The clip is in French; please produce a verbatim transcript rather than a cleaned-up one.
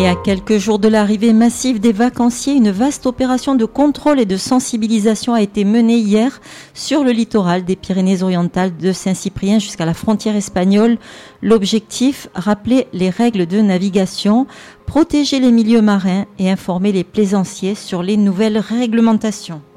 Et à quelques jours de l'arrivée massive des vacanciers, une vaste opération de contrôle et de sensibilisation a été menée hier sur le littoral des Pyrénées-Orientales de Saint-Cyprien jusqu'à la frontière espagnole. L'objectif, rappeler les règles de navigation, protéger les milieux marins et informer les plaisanciers sur les nouvelles réglementations.